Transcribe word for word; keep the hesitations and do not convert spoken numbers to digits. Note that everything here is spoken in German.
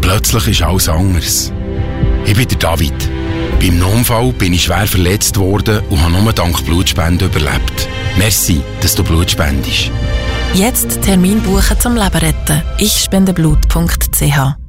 plötzlich ist alles anders. Ich bin der David. Beim Unfall bin ich schwer verletzt worden und habe nur dank Blutspende überlebt. Merci, dass du Blut spendest. Jetzt Termin buchen zum Leben retten. ich spende blut punkt c h